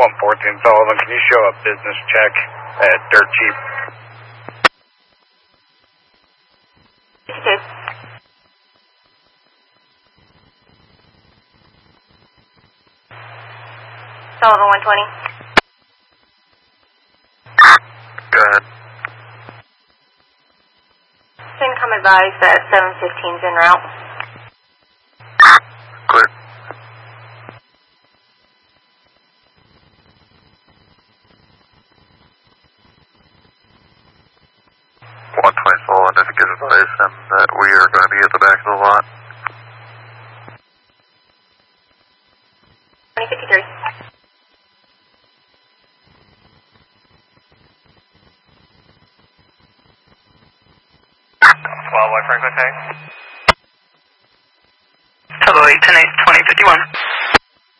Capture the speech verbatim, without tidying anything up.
one fourteen Sullivan, can you show a business check at Dirt Cheap? Okay. Sullivan one twenty. Go ahead. Income advised that seven fifteen is en route. Clear. one twenty Sullivan, if you could advise him that we are going to be at the back of the lot. twenty fifty-three.